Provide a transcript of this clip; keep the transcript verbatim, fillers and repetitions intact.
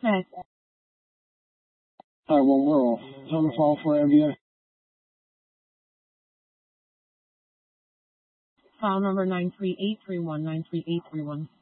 Pass. All right, one more off. Tell the file for M V A. File number nine three eight three one, nine three eight three one.